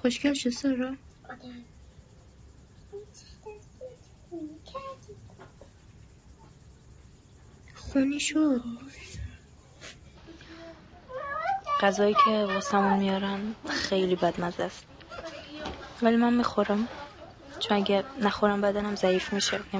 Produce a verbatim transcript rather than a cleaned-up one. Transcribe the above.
خوشگل شد سارا؟ خونی شد. غذایی که واسمون میارن خیلی بدمزه است، ولی من میخورم چون اگه نخورم بدنم ضعیف میشه.